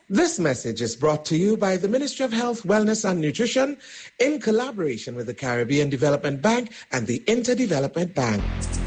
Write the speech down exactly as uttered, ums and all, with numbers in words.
This message is brought to you by the Ministry of Health, Wellness and Nutrition in collaboration with the Caribbean Development Bank and the Interdevelopment Bank.